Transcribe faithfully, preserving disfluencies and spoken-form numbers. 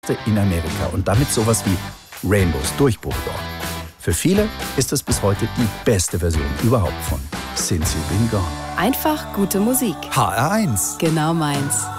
in Amerika und damit sowas wie Rainbows Durchbruch dort. Für viele ist es bis heute die beste Version überhaupt von Since You've Been Gone. Einfach gute Musik. H R eins. Genau meins.